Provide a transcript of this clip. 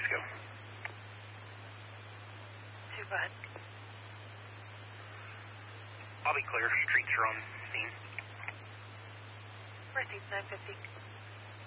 go. 2 bud. I'll be clear. Streets are on scene. Received 950.